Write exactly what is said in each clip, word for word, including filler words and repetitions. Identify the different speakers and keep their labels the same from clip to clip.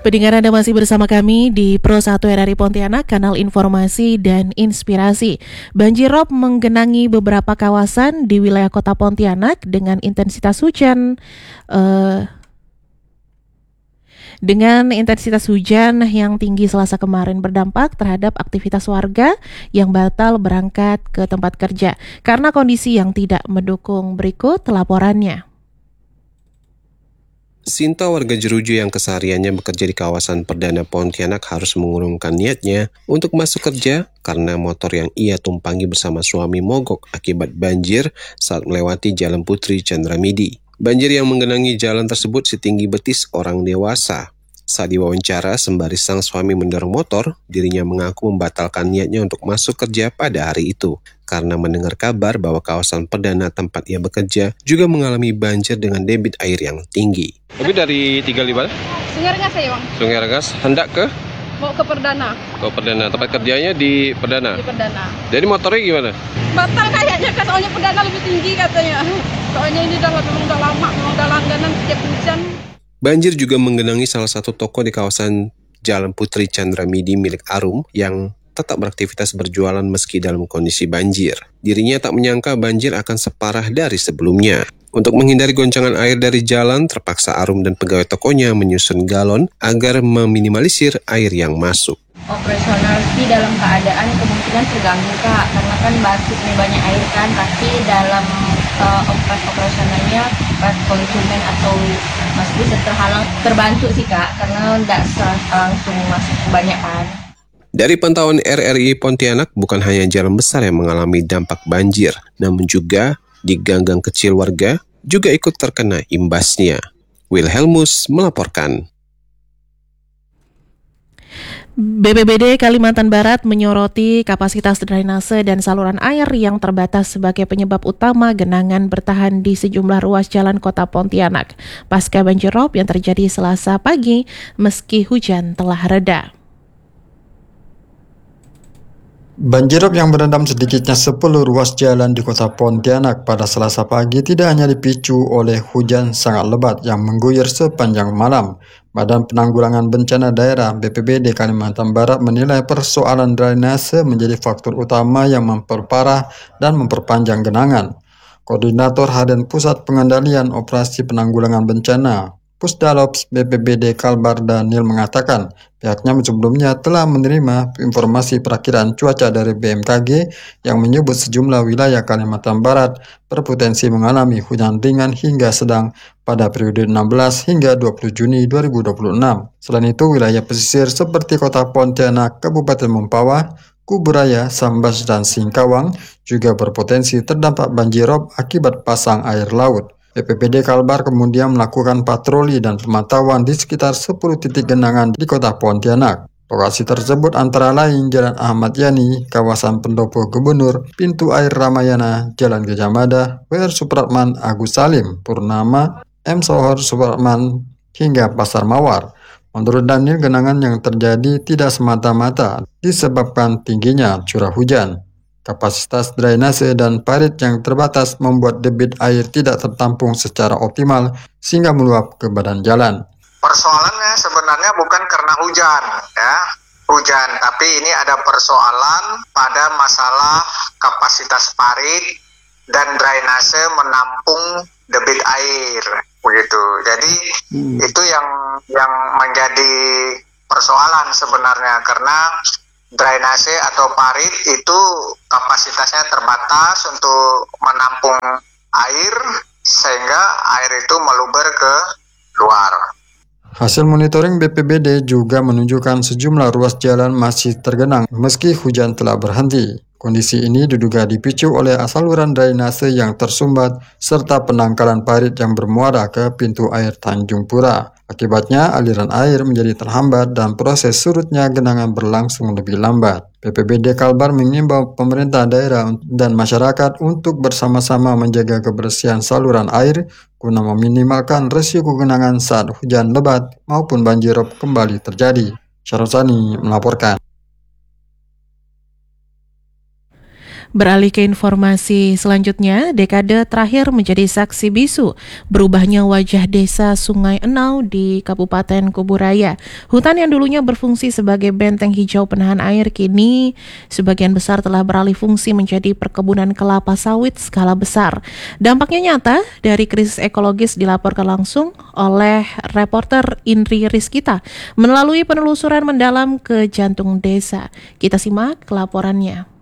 Speaker 1: Pendengar, Anda masih bersama kami di Pro satu R R I Pontianak, kanal informasi dan inspirasi. Banjir rob menggenangi beberapa kawasan di wilayah kota Pontianak dengan intensitas hujan uh, dengan intensitas hujan yang tinggi Selasa kemarin berdampak terhadap aktivitas warga yang batal berangkat ke tempat kerja karena kondisi yang tidak mendukung. Berikut laporannya.
Speaker 2: Sinta, warga Jeruju yang kesehariannya bekerja di kawasan Perdana Pontianak, harus mengurungkan niatnya untuk masuk kerja karena motor yang ia tumpangi bersama suami mogok akibat banjir saat melewati Jalan Putri Chandramidi. Banjir yang menggenangi jalan tersebut setinggi betis orang dewasa. Saat diwawancara, sembari sang suami mendorong motor, dirinya mengaku membatalkan niatnya untuk masuk kerja pada hari itu karena mendengar kabar bahwa kawasan Perdana tempat ia bekerja juga mengalami banjir dengan debit air yang tinggi.
Speaker 3: Tapi dari tiga lima
Speaker 4: Sungai Rengas ya, Bang?
Speaker 3: Sungai Rengas hendak ke?
Speaker 4: Mau ke Perdana.
Speaker 3: Ke Perdana, tempat kerjanya di Perdana?
Speaker 4: Di Perdana.
Speaker 3: Jadi motornya gimana?
Speaker 4: Batal kayaknya, kan soalnya Perdana lebih tinggi katanya. Soalnya ini udah, memang udah lama, memang udah langganan setiap hujan.
Speaker 2: Banjir juga menggenangi salah satu toko di kawasan Jalan Putri Chandramidi milik Arum yang tetap beraktivitas berjualan meski dalam kondisi banjir. Dirinya tak menyangka banjir akan separah dari sebelumnya. Untuk menghindari goncangan air dari jalan, terpaksa Arum dan pegawai tokonya menyusun galon agar meminimalisir air yang masuk.
Speaker 5: Operasional sih dalam keadaan kemungkinan terganggu, Kak, karena kan basicnya banyak air kan, pasti dalam uh, operasi operasionalnya pas konsumen atau Mas bisa terhalang, terbantu sih, Kak, karena tidak langsung masuk kebanyakan.
Speaker 2: Dari pantauan R R I Pontianak, bukan hanya jalan besar yang mengalami dampak banjir, namun juga di gang-gang kecil warga juga ikut terkena imbasnya. Wilhelmus melaporkan.
Speaker 1: B P B D Kalimantan Barat menyoroti kapasitas drainase dan saluran air yang terbatas sebagai penyebab utama genangan bertahan di sejumlah ruas jalan kota Pontianak pasca banjir rob yang terjadi Selasa pagi meski hujan telah reda.
Speaker 6: Banjirop yang merendam sedikitnya sepuluh ruas jalan di kota Pontianak pada Selasa pagi tidak hanya dipicu oleh hujan sangat lebat yang mengguyur sepanjang malam. Badan Penanggulangan Bencana Daerah B P B D Kalimantan Barat menilai persoalan drainase menjadi faktor utama yang memperparah dan memperpanjang genangan. Koordinator Harian Pusat Pengendalian Operasi Penanggulangan Bencana Pusdalops B P B D Kalbar Daniel mengatakan pihaknya sebelumnya telah menerima informasi perakiraan cuaca dari B M K G yang menyebut sejumlah wilayah Kalimantan Barat berpotensi mengalami hujan ringan hingga sedang pada periode enam belas hingga dua puluh Juni dua ribu dua puluh enam. Selain itu, wilayah pesisir seperti kota Pontianak, Kabupaten Mempawah, Kuburaya, Sambas, dan Singkawang juga berpotensi terdampak banjir rob akibat pasang air laut. B P B D Kalbar kemudian melakukan patroli dan pemantauan di sekitar sepuluh titik genangan di kota Pontianak. Lokasi tersebut antara lain Jalan Ahmad Yani, kawasan Pendopo Gubernur, Pintu Air Ramayana, Jalan Gajah Mada, W R Supratman, Agus Salim, Purnama, M Sohor Supratman, hingga Pasar Mawar. Menurut Daniel, genangan yang terjadi tidak semata-mata disebabkan tingginya curah hujan. Kapasitas drainase dan parit yang terbatas membuat debit air tidak tertampung secara optimal sehingga meluap ke badan jalan.
Speaker 7: Persoalannya sebenarnya bukan karena hujan, ya, hujan, tapi ini ada persoalan pada masalah kapasitas parit dan drainase menampung debit air, begitu. Jadi hmm. itu yang yang menjadi persoalan sebenarnya karena drainase atau parit itu kapasitasnya terbatas untuk menampung air sehingga air itu meluber ke luar.
Speaker 6: Hasil monitoring B P B D juga menunjukkan sejumlah ruas jalan masih tergenang meski hujan telah berhenti. Kondisi ini diduga dipicu oleh saluran drainase yang tersumbat serta penangkalan parit yang bermuara ke pintu air Tanjung Pura. Akibatnya aliran air menjadi terhambat dan proses surutnya genangan berlangsung lebih lambat. B P B D Kalbar mengimbau pemerintah daerah dan masyarakat untuk bersama-sama menjaga kebersihan saluran air guna meminimalkan risiko genangan saat hujan lebat maupun banjir rob kembali terjadi. Syarosani melaporkan.
Speaker 1: Beralih ke informasi selanjutnya, dekade terakhir menjadi saksi bisu berubahnya wajah desa Sungai Enau di Kabupaten Kuburaya. Hutan yang dulunya berfungsi sebagai benteng hijau penahan air kini sebagian besar telah beralih fungsi menjadi perkebunan kelapa sawit skala besar. Dampaknya nyata dari krisis ekologis dilaporkan langsung oleh reporter Indri Rizkita melalui penelusuran mendalam ke jantung desa. Kita simak laporannya.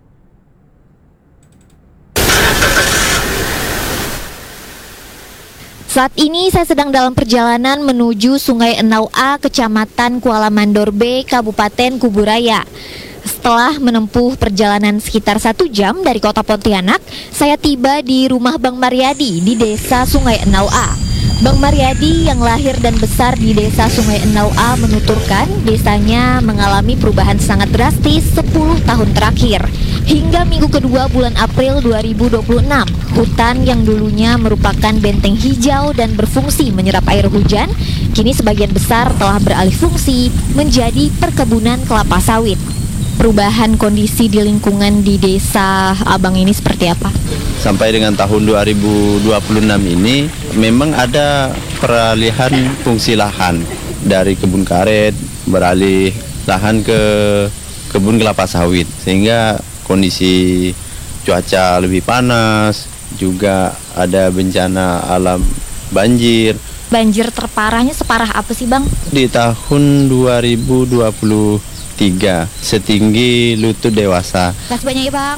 Speaker 8: Saat ini saya sedang dalam perjalanan menuju Sungai Enau A, Kecamatan Kuala Mandor B, Kabupaten Kuburaya. Setelah menempuh perjalanan sekitar satu jam dari kota Pontianak, saya tiba di rumah Bang Maryadi di desa Sungai Enau A. Bang Maryadi yang lahir dan besar di desa Sungai Enau A menuturkan desanya mengalami perubahan sangat drastis sepuluh tahun terakhir. Hingga minggu kedua bulan April dua ribu dua puluh enam, hutan yang dulunya merupakan benteng hijau dan berfungsi menyerap air hujan, kini sebagian besar telah beralih fungsi menjadi perkebunan kelapa sawit. Perubahan kondisi di lingkungan di desa Abang ini seperti apa?
Speaker 9: Sampai dengan tahun dua ribu dua puluh enam ini memang ada peralihan fungsi lahan dari kebun karet beralih lahan ke kebun kelapa sawit, sehingga kondisi cuaca lebih panas, juga ada bencana alam banjir.
Speaker 8: Banjir terparahnya separah apa sih Bang?
Speaker 9: Di tahun dua ribu dua puluh tiga setinggi lutut dewasa.
Speaker 8: Kasih banyak ya Bang.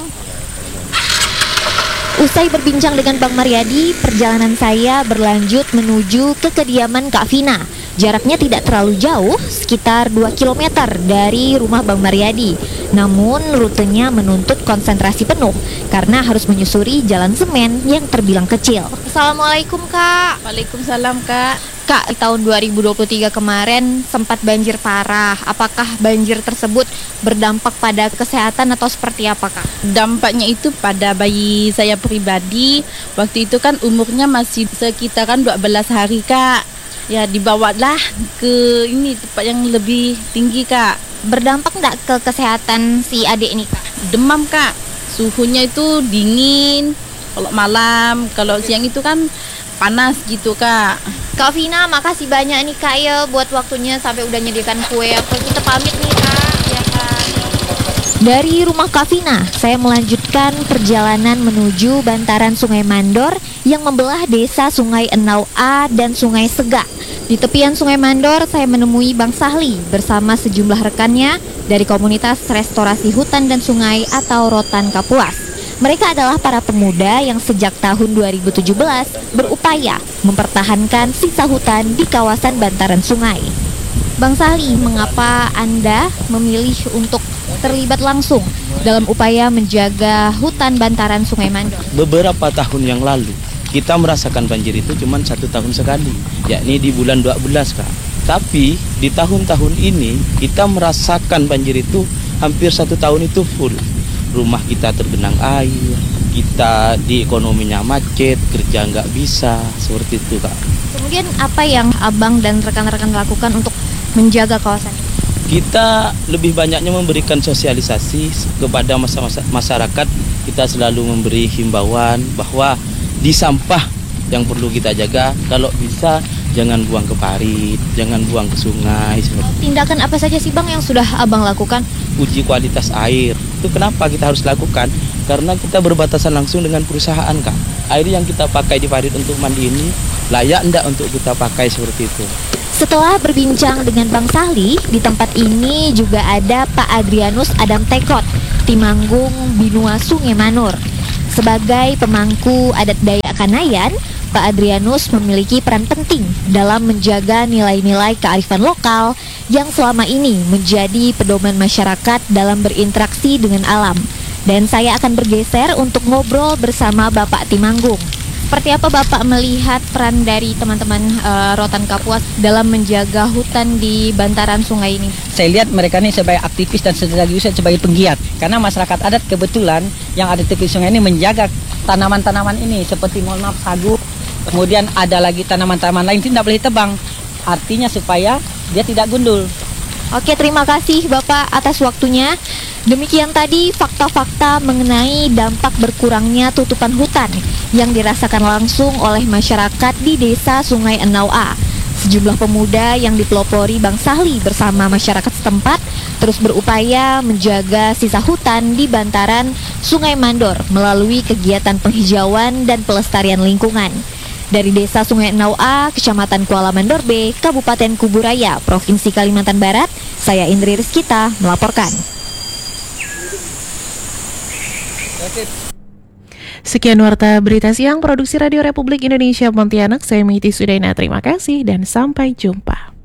Speaker 8: Usai berbincang dengan Bang Maryadi, perjalanan saya berlanjut menuju ke kediaman Kak Vina. Jaraknya tidak terlalu jauh, sekitar dua kilometer dari rumah Bang Maryadi. Namun rutenya menuntut konsentrasi penuh karena harus menyusuri jalan semen yang terbilang kecil. Assalamualaikum Kak.
Speaker 4: Waalaikumsalam Kak.
Speaker 8: Kak, di tahun dua ribu dua puluh tiga kemarin sempat banjir parah. Apakah banjir tersebut berdampak pada kesehatan atau seperti apa Kak?
Speaker 4: Dampaknya itu pada bayi saya pribadi. Waktu itu kan umurnya masih sekitaran dua belas hari Kak. Ya dibawalah ke ini tempat yang lebih tinggi Kak.
Speaker 8: Berdampak enggak ke kesehatan si adik ini Kak?
Speaker 4: Demam Kak. Suhunya itu dingin kalau malam, kalau siang itu kan panas gitu Kak.
Speaker 8: Kak Vina, makasih banyak nih Kak ya buat waktunya sampai udah nyediakan kue. Aku kita pamit nih Kak. Ya Kak. Dari rumah Kak Vina, saya melanjutkan perjalanan menuju bantaran Sungai Mandor yang membelah desa Sungai Enau A dan Sungai Segak. Di tepian Sungai Mandor, saya menemui Bang Sahli bersama sejumlah rekannya dari komunitas restorasi hutan dan sungai atau Rotan Kapuas. Mereka adalah para pemuda yang sejak tahun dua ribu tujuh belas berupaya mempertahankan sisa hutan di kawasan bantaran sungai. Bang Sahli, mengapa Anda memilih untuk terlibat langsung dalam upaya menjaga hutan bantaran Sungai Mandor?
Speaker 10: Beberapa tahun yang lalu, kita merasakan banjir itu cuma satu tahun sekali, yakni di bulan dua belas Kak. Tapi di tahun-tahun ini, kita merasakan banjir itu hampir satu tahun itu full. Rumah kita tergenang air, kita di ekonominya macet, kerja nggak bisa, seperti itu Kak.
Speaker 8: Kemudian apa yang Abang dan rekan-rekan lakukan untuk menjaga kawasan ini?
Speaker 10: Kita lebih banyaknya memberikan sosialisasi kepada masa-masa masyarakat. Kita selalu memberi himbauan bahwa di sampah yang perlu kita jaga, kalau bisa jangan buang ke parit, jangan buang ke sungai.
Speaker 8: Tindakan apa saja sih Bang yang sudah Abang lakukan?
Speaker 10: Uji kualitas air. Itu kenapa kita harus lakukan? Karena kita berbatasan langsung dengan perusahaan Kak. Air yang kita pakai di parit untuk mandi ini layak enggak untuk kita pakai seperti itu.
Speaker 8: Setelah berbincang dengan Bang Sahli, di tempat ini juga ada Pak Adrianus Adam Tekot, Timanggung Binua Sungai Manur. Sebagai pemangku adat Dayak Kanayan, Pak Adrianus memiliki peran penting dalam menjaga nilai-nilai kearifan lokal yang selama ini menjadi pedoman masyarakat dalam berinteraksi dengan alam. Dan saya akan bergeser untuk ngobrol bersama Bapak Timanggung. Seperti apa Bapak melihat peran dari teman-teman uh, Rotan Kapuas dalam menjaga hutan di bantaran sungai ini?
Speaker 11: Saya lihat mereka ini sebagai aktivis dan sekaligus sebagai penggiat. Karena masyarakat adat kebetulan yang ada di tepi sungai ini menjaga tanaman-tanaman ini seperti mohon maaf sagu. Kemudian ada lagi tanaman-tanaman lain tidak boleh tebang. Artinya supaya dia tidak gundul.
Speaker 8: Oke, terima kasih Bapak atas waktunya. Demikian tadi fakta-fakta mengenai dampak berkurangnya tutupan hutan yang dirasakan langsung oleh masyarakat di Desa Sungai Enau A. Sejumlah pemuda yang dipelopori Bang Sahli bersama masyarakat setempat terus berupaya menjaga sisa hutan di bantaran Sungai Mandor melalui kegiatan penghijauan dan pelestarian lingkungan. Dari Desa Sungai Enau A, Kecamatan Kuala Mandor B, Kabupaten Kuburaya, Provinsi Kalimantan Barat, saya Indri Rizkita melaporkan.
Speaker 1: Sekian warta berita siang produksi Radio Republik Indonesia Pontianak. Saya Miti Sudaina. Terima kasih dan sampai jumpa.